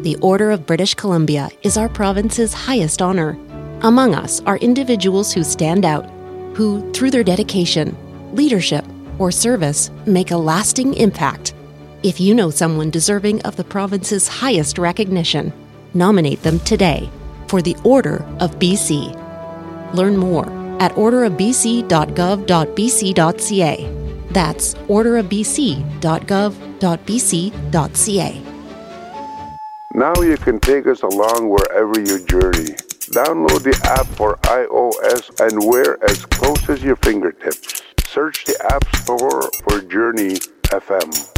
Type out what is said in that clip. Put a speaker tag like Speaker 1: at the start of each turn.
Speaker 1: The Order of British Columbia is our province's highest honor. Among us are individuals who stand out, who, through their dedication, leadership, or service, make a lasting impact. If you know someone deserving of the province's highest recognition, nominate them today for the Order of BC. Learn more at orderofbc.gov.bc.ca. That's orderofbc.gov.bc.ca.
Speaker 2: Now you can take us along wherever you journey. Download the app for iOS and wear as close as your fingertips. Search the App Store for Journey FM.